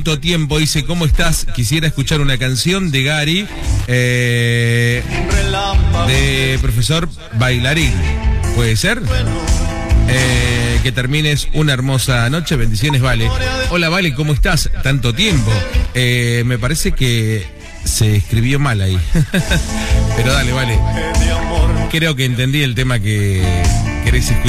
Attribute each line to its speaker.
Speaker 1: Tiempo, dice, ¿cómo estás? Quisiera escuchar una canción de Gary, de Profesor Bailarín. ¿Puede ser? Que termines una hermosa noche. Bendiciones, Vale. Hola, Vale, ¿cómo estás? Tanto tiempo. Me parece que se escribió mal ahí. Pero dale, Vale. Creo que entendí el tema que querés escuchar.